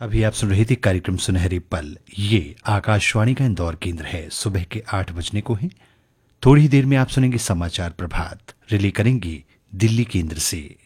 अभी आप सुन रहे थे कार्यक्रम सुनहरे पल। ये आकाशवाणी का इंदौर केंद्र है। सुबह के 8 बजने को है। थोड़ी ही देर में आप सुनेंगे समाचार प्रभात, रिले करेंगे दिल्ली केंद्र से।